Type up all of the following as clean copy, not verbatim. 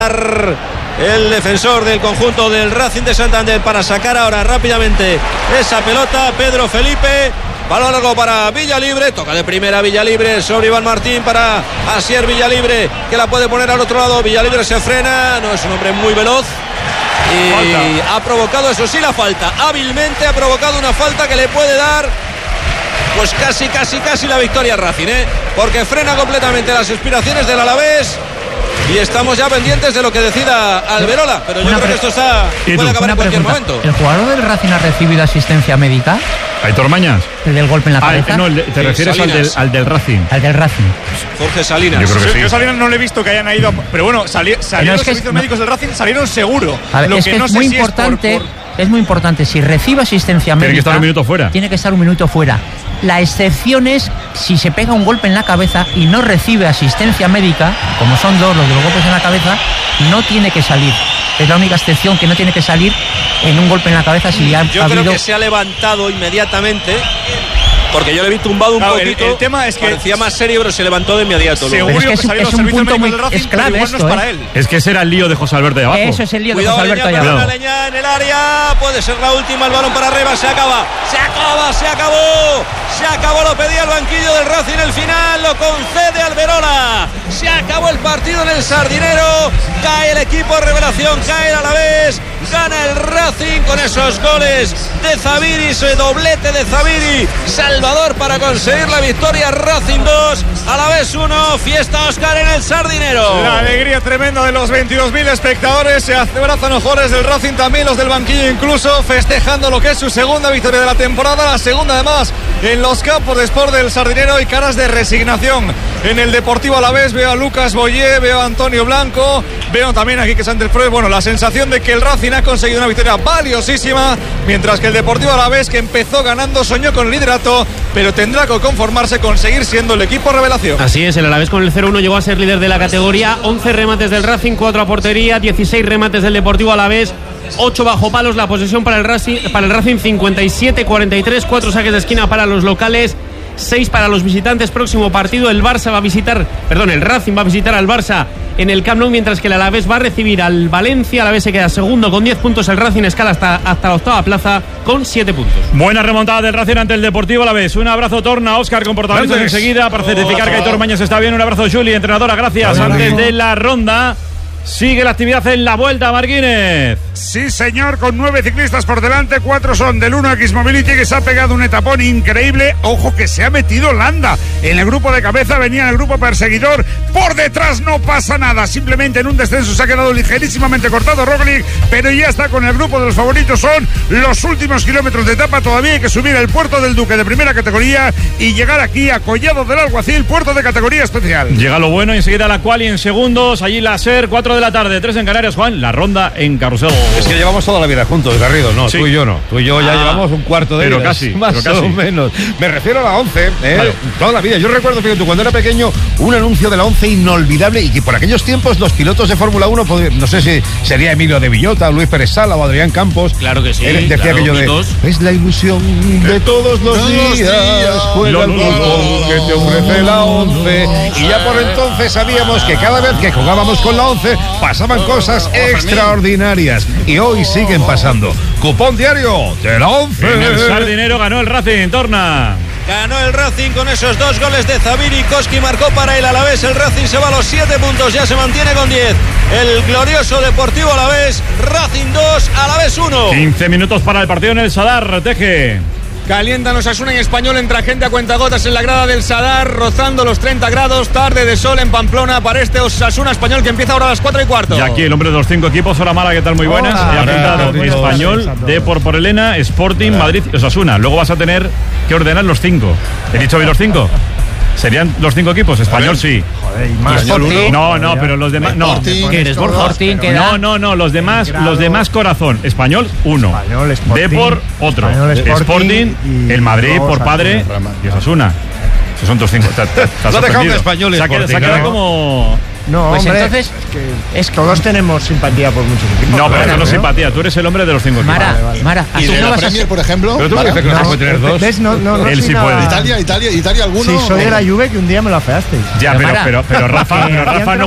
el defensor del conjunto del Racing de Santander para sacar ahora rápidamente esa pelota. Pedro Felipe, balón largo para Villalibre, toca de primera Villalibre sobre Iván Martín para Asier Villalibre, que la puede poner al otro lado. Villalibre se frena, no es un hombre muy veloz y falta. Ha provocado, eso sí, la falta, hábilmente ha provocado una falta que le puede dar pues casi la victoria al Racing, porque frena completamente las aspiraciones del Alavés. Y estamos ya pendientes de lo que decida Alberola, pero yo creo que esto puede acabar en cualquier momento. ¿El jugador del Racing ha recibido asistencia médica? ¿Aitor Mañas? ¿El del golpe en la cabeza? No, te refieres al del Racing. Al del Racing. Jorge Salinas. Yo creo que sí. Yo Salinas no le he visto que hayan ido, pero bueno, salieron los servicios médicos del Racing, salieron seguro. A ver, lo que no es muy importante. Es muy importante, si recibe asistencia médica, tiene que estar un minuto fuera. Tiene que estar un minuto fuera. La excepción es si se pega un golpe en la cabeza y no recibe asistencia médica, como son dos los de los golpes en la cabeza, no tiene que salir. Es la única excepción, que no tiene que salir en un golpe en la cabeza si ha Yo creo que se ha levantado inmediatamente, porque yo le vi tumbado un poquito. El tema es que parecía más serio, pero se levantó de inmediato. Seguro que es un punto muy clave esto, para él. Es que ese era el lío de José Alberto de abajo. Eso es el lío de José Alberto de abajo. Leña en el área, puede ser la última, el balón para arriba, se acabó. Se acabó, lo pedía el banquillo del Racing, el final lo concede Alberola. Se acabó el partido en el Sardinero, cae el equipo revelación, cae el Alavés, gana el Racing con esos goles de Zabiri, ese doblete de Zabiri, Salvador para conseguir la victoria. Racing 2, Alavés 1, fiesta Óscar en el Sardinero. La alegría tremenda de los 22.000 espectadores, se abrazan los jugadores del Racing, también los del banquillo incluso, festejando lo que es su segunda victoria de la temporada, la segunda además en los campos de Sport del Sardinero, y caras de resignación en el Deportivo Alavés. Veo a Lucas Boyé, veo a Antonio Blanco, veo también aquí que Santel Freud. Bueno, la sensación de que el Racing ha conseguido una victoria valiosísima, mientras que el Deportivo Alavés, que empezó ganando, soñó con el liderato, pero tendrá que conformarse con seguir siendo el equipo revelación. Así es, el Alavés con el 0-1 llegó a ser líder de la categoría. 11 remates del Racing, 4 a portería, 16 remates del Deportivo Alavés, 8 bajo palos. La posesión para el Racing 57-43, 4 saques de esquina para los locales, 6 para los visitantes. Próximo partido el Racing va a visitar al Barça en el Camp Nou, mientras que el Alavés va a recibir al Valencia. El Alavés se queda segundo con 10 puntos, el Racing escala hasta la octava plaza con 7 puntos. Buena remontada del Racing ante el Deportivo Alavés. Un abrazo, Torna, Óscar, comportamientos enseguida para certificar que Aitor Mañas está bien. Un abrazo, Juli, entrenadora, gracias. Antes de la ronda sigue la actividad en la Vuelta, Marquínez. Sí, señor, con 9 ciclistas por delante, 4 son del 1X Mobility, que se ha pegado un etapón increíble. Ojo que se ha metido Landa en el grupo de cabeza, venía en el grupo perseguidor, por detrás no pasa nada, simplemente en un descenso se ha quedado ligerísimamente cortado Roglic, pero ya está con el grupo de los favoritos. Son los últimos kilómetros de etapa, todavía hay que subir el Puerto del Duque de primera categoría y llegar aquí a Collado del Alguacil, puerto de categoría especial. Llega lo bueno y enseguida la quali en segundos, allí la SER, 4 de la tarde, 3 en Canarias. Juan, la ronda en Carrusel. Es que llevamos toda la vida juntos, Garrido, no, sí. Tú y yo no. Tú y yo ya llevamos un cuarto de pero casi, más o menos. Me refiero a la 11, Vale. Toda la vida. Yo recuerdo, fíjate, cuando era pequeño, un anuncio de la 11 inolvidable, y que por aquellos tiempos los pilotos de Fórmula 1, no sé si sería Emilio de Villota, Luis Pérez Sala o Adrián Campos. Claro que sí. Decía aquello de: es la ilusión de todos los días, juega el fútbol que te ofrece la 11. Y ya por entonces sabíamos que cada vez que jugábamos con la 11 pasaban cosas extraordinarias, y hoy siguen pasando. Cupón diario de la 11. En el Sardinero ganó el Racing, Torna. Ganó el Racing con esos 2 goles de Zabiri. Koski marcó para el Alavés. El Racing se va a los 7 puntos, ya se mantiene con 10. El glorioso Deportivo Alavés. Racing 2, Alavés 1. 15 minutos para el partido en el Sadar, Teje. Calientan Osasuna y Español, entra gente a cuentagotas en la grada del Sadar, rozando los 30 grados, tarde de sol en Pamplona para este Osasuna Español que empieza ahora a las 4:15. Y aquí el hombre de los 5 equipos, Hora Mala, ¿qué tal? Muy buenas. He apuntado Español, Depor por Elena, Sporting, Madrid y Osasuna. Luego vas a tener que ordenar los 5. ¿He dicho hoy los 5? ¿Serían los 5 equipos? Español sí. Joder, y más Sporting. No, pero los demás no. ¿Qué eres, Sporting? No, los demás corazón. Español 1. Depor otro. Sporting, el Madrid por padre y Osasuna. Esos son tus 5. Lo ha dejado de Español y Sporting. Se ha quedado como No, pues hombre, entonces es que todos tenemos simpatía por muchos equipos. No, pero no simpatía. Tú eres el hombre de los 5 equipos. Mara, ¿Y de la Premier, por ejemplo? Pero tú me dices que no se puede tener dos. ¿Ves? No Él soy sí nada- puede. ¿Italia alguno? Sí, soy de la Juve, que un día me lo afeasteis. Ya, pero Rafa no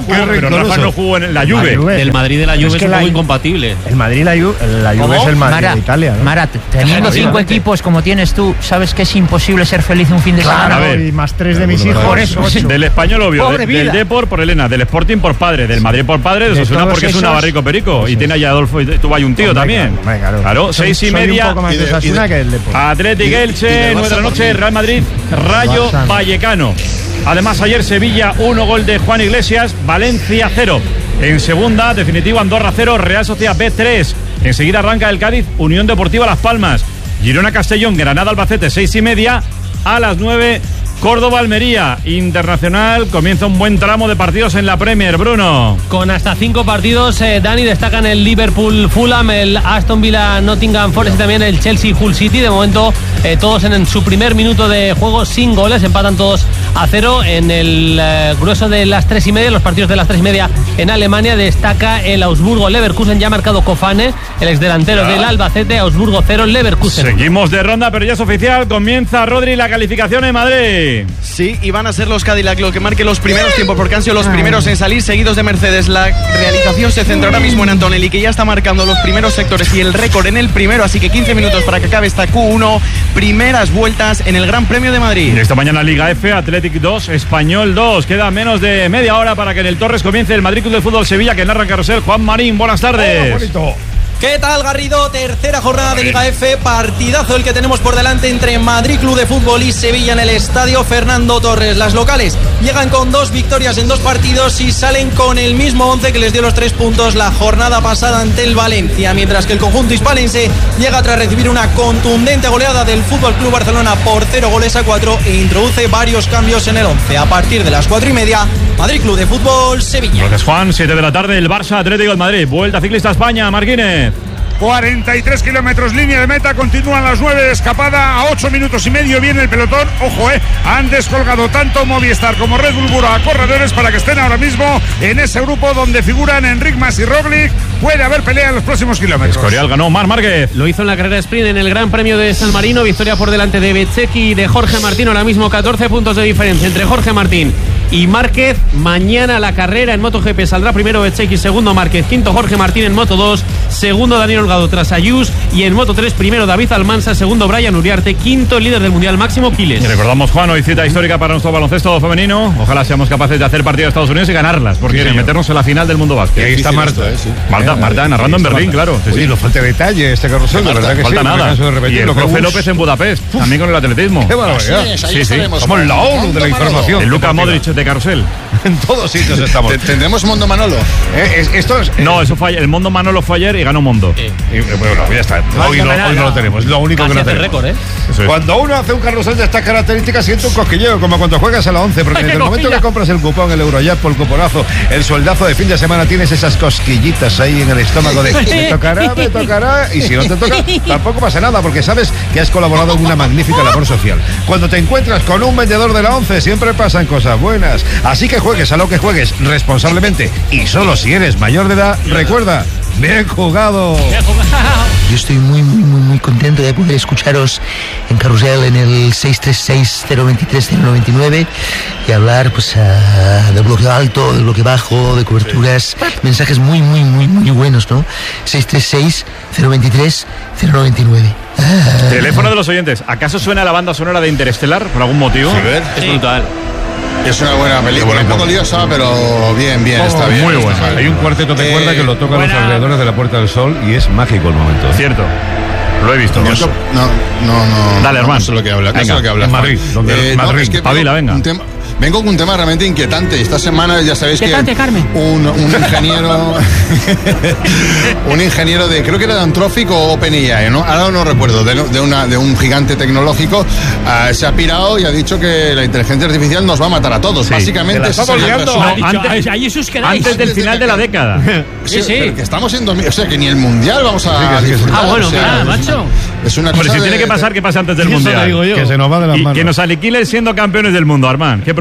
jugó en la Juve. Del Madrid de la Juve es que un la poco Ju- incompatible. El Madrid y la Juve es el Madrid de Italia, ¿no? Mara, teniendo 5 equipos como tienes tú, ¿sabes que es imposible ser feliz un fin de semana? A ver. Y más 3 de mis hijos. Por eso. 8. Del Español, obvio. Pobre Del vida. Depor por Elena. Del Sporting por padre. Del Madrid por padre. De De Osasuna todos porque es un esos- navarrico perico. Y Eso tiene allá Adolfo y tú hay un tío Hombre, también. claro. Claro, 6:30. Soy un poco más de Osasuna que el Depor. Atlético Y del Elche, 9 de la Barça noche, también. Real Madrid, Rayo Barça. Vallecano. Además, ayer Sevilla 1, gol de Juan Iglesias, Valencia 0. En segunda, definitivo Andorra 0, Real Sociedad B 3. Enseguida arranca el Cádiz, Unión Deportiva Las Palmas. Girona Castellón, Granada Albacete, 6:30. A las 9, Córdoba Almería. Internacional, comienza un buen tramo de partidos en la Premier, Bruno. Con hasta 5 partidos, Dani, destacan el Liverpool Fulham, el Aston Villa Nottingham Forest y también el Chelsea Hull City. De momento, todos en su primer minuto de juego sin goles, empatan todos a 0. En el grueso de las 3:30, los partidos de las 3:30 en Alemania, destaca el Augsburgo Leverkusen, ya ha marcado Kofane, el exdelantero del Albacete. Augsburgo 0, Leverkusen. Seguimos de ronda, pero ya es oficial. Comienza, Rodri, la calificación en Madrid. Sí, y van a ser los Cadillac lo que marque los primeros tiempos, porque han sido los primeros en salir, seguidos de Mercedes. La realización se centra ahora mismo en Antonelli, que ya está marcando los primeros sectores y el récord en el primero, así que 15 minutos para que acabe esta Q1. Primeras vueltas en el Gran Premio de Madrid. Esta mañana Liga F, Athletic 2, Español 2. Queda menos de media hora para que en el Torres comience el Madrid Club de Fútbol Sevilla, que narra en carrusel Juan Marín. Buenas tardes. ¿Qué tal, Garrido? Tercera jornada de Liga F, partidazo el que tenemos por delante entre Madrid Club de Fútbol y Sevilla en el Estadio Fernando Torres. Las locales llegan con 2 victorias en 2 partidos y salen con el mismo 11 que les dio los 3 puntos la jornada pasada ante el Valencia, mientras que el conjunto hispalense llega tras recibir una contundente goleada del FC Barcelona por 0-4 e introduce varios cambios en el 11. A partir de las 4:30, Madrid Club de Fútbol Sevilla. Gracias, Juan. 7 de la tarde, el Barça Atlético de Madrid. Vuelta ciclista a España, Marquínez. 43 kilómetros línea de meta, continúan las 9 de escapada, a 8 minutos y medio viene el pelotón. Ojo, han descolgado tanto Movistar como Red Bull Bura a corredores para que estén ahora mismo en ese grupo donde figuran Enric Mas y Roglic. Puede haber pelea en los próximos kilómetros. Escorial ganó Marc Márquez. Lo hizo en la carrera sprint en el Gran Premio de San Marino, victoria por delante de Bezzecchi y de Jorge Martín. Ahora mismo 14 puntos de diferencia entre Jorge Martín y Márquez. Mañana la carrera en MotoGP saldrá primero Bezzecchi, segundo Márquez, quinto Jorge Martín en Moto2, segundo Daniel Holgado tras Ayús, y en Moto3 primero David Almansa, segundo Brian Uriarte, quinto el líder del Mundial Máximo Piles. Y recordamos, Juan, hoy cita histórica para nuestro baloncesto femenino. Ojalá seamos capaces de hacer partido a Estados Unidos y ganarlas, porque quieren meternos en la final del mundo básquet. Y ahí está Marta. Marta narrando en Berlín, claro. Sí, Oye, no falta detalle este carrusel, de verdad que falta sí. nada. Caso de repetir, Y el lo que profe Gus- López en Budapest, también con el atletismo. ¡Qué barbaridad! Sí, sí. Somos la ONU de la información. El Luka deportiva. Modric de carrusel. En todos sitios estamos. ¿Tendremos Mondo Manolo? Esto es... No, eso fue ayer. El Mondo Manolo fue ayer y ganó Mondo. Bueno, ya está. Hoy no lo tenemos. Es lo único que no tenemos. récord, ¿eh? Eso es. Cuando uno hace un carrusel de estas características siente un cosquilleo, como cuando juegas a la 11, porque ¡Ay, desde qué el momento cosquilla! que compras el cupón, el Eurojackpot, el cuponazo, el sueldazo de fin de semana, tienes esas cosquillitas ahí en el estómago de me tocará, y si no te toca, tampoco pasa nada, porque sabes que has colaborado en una magnífica labor social. Cuando te encuentras con un vendedor de la 11, siempre pasan cosas buenas. Así que juegues a lo que juegues responsablemente, y solo si eres mayor de edad, recuerda, bien jugado. Yo estoy muy contento de poder escucharos en Carrusel en el 636-023-099 y hablar pues del bloque alto, del bloque bajo, de coberturas, mensajes muy buenos, ¿no? 636-023-099. Teléfono de los oyentes. ¿Acaso suena la banda sonora de Interestelar por algún motivo? Es brutal. Es una buena película, un poco liosa, pero bien, está bien. Muy buena. Hay un cuarteto de cuerda que lo tocan los alrededores de la Puerta del Sol y es mágico el momento. Cierto. Lo he visto. No. Dale, hermano. No sé lo que habla. Venga, No sé lo que habla. en Madrid, donde no, Madrid. es que Pavila, venga. Vengo con un tema realmente inquietante. Esta semana ya sabéis que Carmen. un ingeniero un ingeniero de, creo que era de Anthropic o OpenAI, ¿no? Ahora no recuerdo, de un gigante tecnológico, se ha pirado y ha dicho que la inteligencia artificial nos va a matar a todos. Sí. Básicamente Te la ese estamos es el liando. resumen. Ahí os quedáis. Antes del final de la década. Sí, Sí. pero que estamos en 2000, o sea que ni el mundial vamos a disfrutar. Bueno, o sea, mira, macho. Es una Hombre, cosa si tiene que pasar, que pase antes del Eso te Mundial. digo yo. Que se nos va de las Y manos. que nos aniquilen siendo campeones del mundo, Armán. ¿Qué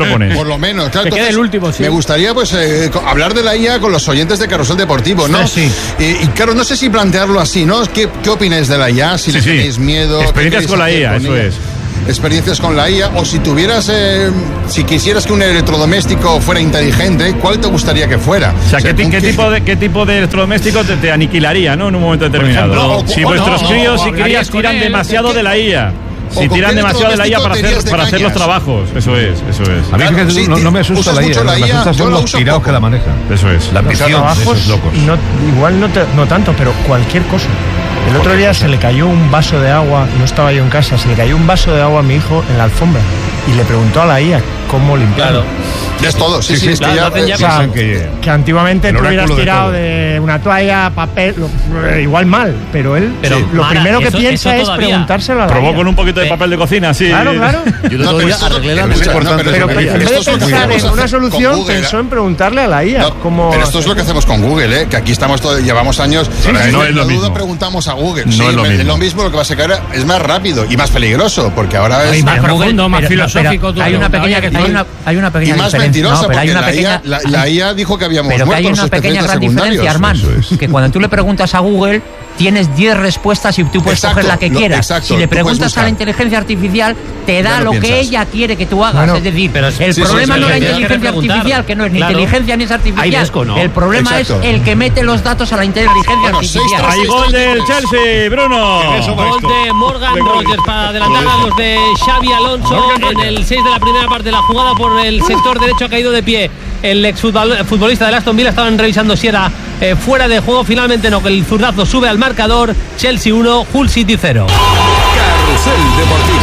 propones? Por lo menos, claro. Que quede el último, sí. Me gustaría pues hablar de la IA con los oyentes de Carrusel Deportivo, ¿no? Sí. Y claro, no sé si plantearlo así, ¿no? ¿Qué opináis de la IA? Si le tenéis miedo. Experiencias con la IA, eso es. Experiencias con la IA, o si tuvieras, si quisieras que un electrodoméstico fuera inteligente, ¿cuál te gustaría que fuera? O sea, ¿qué tipo de electrodoméstico te aniquilaría, ¿no? En un momento determinado. Ejemplo, si vuestros críos y crías tiran demasiado de la IA. Si tiran demasiado de la IA para hacer los trabajos. Eso es. A mí fíjate, sí, no me asusta la IA, lo que me asusta son los tirados que la manejan. Eso es. La ambición de esos locos. Igual no tanto, pero cualquier cosa. El otro día se le cayó un vaso de agua, no estaba yo en casa, se le cayó un vaso de agua a mi hijo en la alfombra y le preguntó a la IA cómo limpiarlo. Es todo, sí, es claro, que ya... que antiguamente tú hubieras tirado de una toalla, papel, igual mal, pero él lo primero que piensa es preguntárselo a la IA. Probó con un poquito de papel de cocina, sí. Claro. Yo lo arreglé la mesa. Pero en vez de pensar en una solución, pensó en preguntarle a la IA. Pero esto es lo que hacemos con Google, que aquí estamos llevamos años. No es lo mismo. Preguntamos a Google. No es lo mismo, lo que va a sacar es más rápido y más peligroso, porque ahora es más profundo, más filosófico. Hay una pequeña y más diferencia. mentirosa, porque la IA dijo que habíamos muerto. Pero que hay una pequeña gran diferencia, Armand, que cuando tú le preguntas a Google, tienes 10 respuestas y tú puedes coger la que quieras. Si le preguntas a la inteligencia artificial, te da lo que ella quiere que tú hagas. Es decir, el problema no es la inteligencia artificial, que no es ni inteligencia ni es artificial. El problema es el que mete los datos a la inteligencia artificial. Hay gol del Chelsea, Bruno. Gol de Morgan Rogers para adelantar a los de Xabi Alonso en el 6 de la primera parte. La jugada por el sector derecho ha caído de pie el exfutbolista del Aston Villa. Estaban revisando si era fuera de juego. Finalmente no, que el zurdazo sube al marcador. Chelsea 1, Hull City 0. Carrusel Deportivo.